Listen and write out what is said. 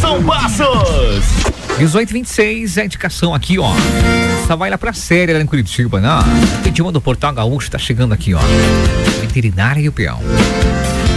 São Passos. 18h26, a indicação aqui, ó. Essa vai lá pra série lá em Curitiba, né? O idioma do Portal Gaúcho tá chegando aqui, ó. Veterinária e o peão.